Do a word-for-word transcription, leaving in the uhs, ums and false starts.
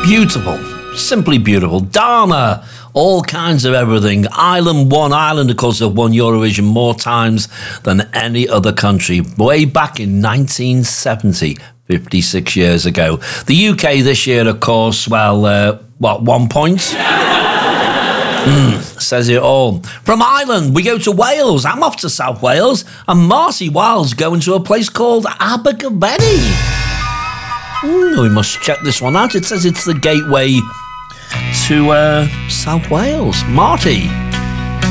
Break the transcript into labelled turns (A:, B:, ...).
A: Beautiful. Simply beautiful. Dana, all kinds of everything. Ireland won. Ireland, of course, have won Eurovision more times than any other country. Way back in nineteen seventy, fifty-six years ago. The U K this year, of course, well, uh, what, one point? Mm, says it all. From Ireland, we go to Wales. I'm off to South Wales. And Marty Wilde's going to a place called Abergavenny. Mm, we must check this one out. It says it's the gateway to uh, South Wales. Marty.